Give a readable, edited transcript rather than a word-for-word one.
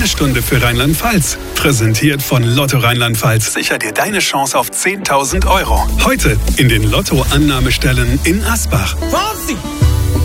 Sternstunde für Rheinland-Pfalz. Präsentiert von Lotto Rheinland-Pfalz. Sicher dir deine Chance auf 10.000 €. Heute in den Lotto-Annahmestellen in Asbach. Fauzi!